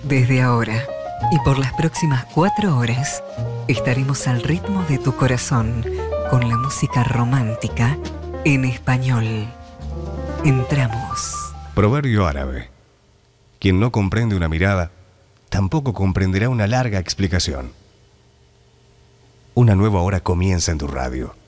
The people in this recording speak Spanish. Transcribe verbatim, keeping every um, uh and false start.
Desde ahora y por las próximas cuatro horas estaremos al ritmo de tu corazón con la música romántica en español. Entramos. Proverbio árabe. Quien no comprende una mirada, tampoco comprenderá una larga explicación. Una nueva hora comienza en tu radio.